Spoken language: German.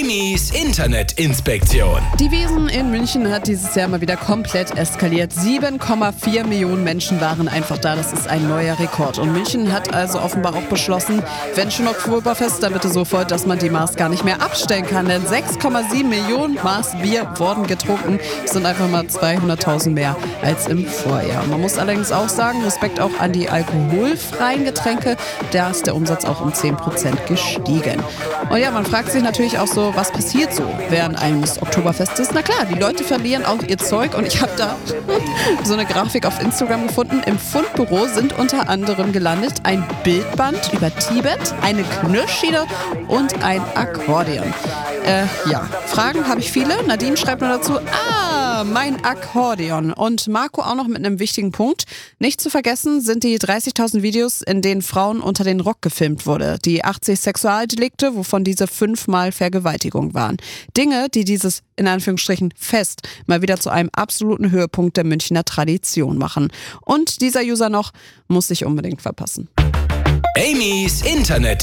Amy's Internetinspektion. Die Wiesn in München hat dieses Jahr mal wieder komplett eskaliert. 7,4 Millionen Menschen waren einfach da. Das ist ein neuer Rekord. Und München hat also offenbar auch beschlossen, wenn schon Oktoberfest, dann bitte sofort, dass man die Maß gar nicht mehr abstellen kann. Denn 6,7 Millionen Maß Bier wurden getrunken. Das sind einfach mal 200.000 mehr als im Vorjahr. Man muss allerdings auch sagen, Respekt auch an die alkoholfreien Getränke. Da ist der Umsatz auch um 10% gestiegen. Und ja, man fragt sich natürlich auch so, was passiert so während eines Oktoberfestes? Na klar, die Leute verlieren auch ihr Zeug und ich habe da so eine Grafik auf Instagram gefunden. Im Fundbüro sind unter anderem gelandet ein Bildband über Tibet, eine Knirschschiene und ein Akkordeon. Fragen habe ich viele. Nadine schreibt nur dazu, mein Akkordeon. Und Marco auch noch mit einem wichtigen Punkt. Nicht zu vergessen sind die 30.000 Videos, in denen Frauen unter den Rock gefilmt wurde. Die 80 Sexualdelikte, wovon diese 5-mal Vergewaltigung waren. Dinge, die dieses, in Anführungsstrichen, Fest mal wieder zu einem absoluten Höhepunkt der Münchner Tradition machen. Und dieser User noch muss sich unbedingt verpassen. Amy's Internet